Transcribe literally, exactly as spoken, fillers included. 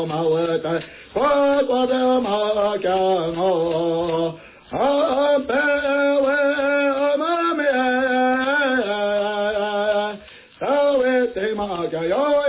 马我的花瓜的马江哦，啊北为马面，大卫的马江哟。